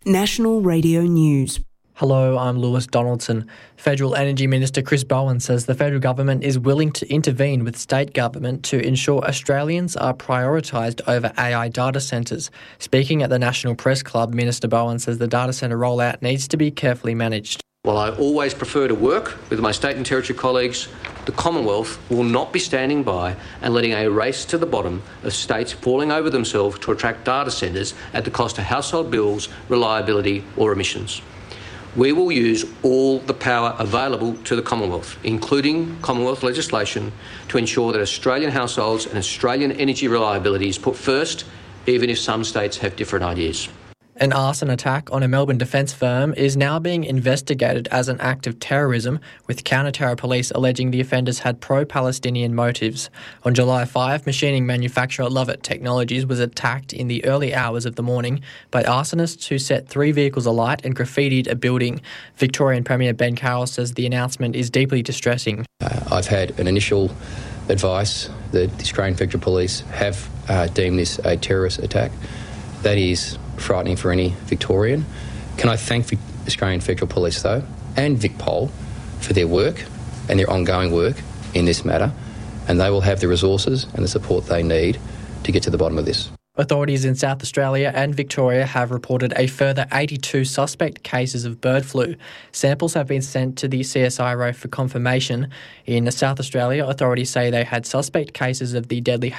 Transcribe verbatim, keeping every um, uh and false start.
National Radio News. Hello, I'm Lewis Donaldson. Federal Energy Minister Chris Bowen says the federal government is willing to intervene with state government to ensure Australians are prioritised over A I data centres. Speaking at the National Press Club, Minister Bowen says the data centre rollout needs to be carefully managed. While I always prefer to work with my state and territory colleagues, the Commonwealth will not be standing by and letting a race to the bottom of states falling over themselves to attract data centres at the cost of household bills, reliability or emissions. We will use all the power available to the Commonwealth, including Commonwealth legislation, to ensure that Australian households and Australian energy reliability is put first, even if some states have different ideas. An arson attack on a Melbourne defence firm is now being investigated as an act of terrorism, with counter-terror police alleging the offenders had pro-Palestinian motives. On July fifth, machining manufacturer Lovett Technologies was attacked in the early hours of the morning by arsonists who set three vehicles alight and graffitied a building. Victorian Premier Ben Carroll says the announcement is deeply distressing. Uh, I've had an initial advice that the Australian Federal Police have uh, deemed this a terrorist attack. That is frightening for any Victorian. Can I thank the Australian Federal Police, though, and VicPol for their work and their ongoing work in this matter, and they will have the resources and the support they need to get to the bottom of this. Authorities in South Australia and Victoria have reported a further eighty-two suspect cases of bird flu. Samples have been sent to the C S I R O for confirmation. In South Australia, authorities say they had suspect cases of the deadly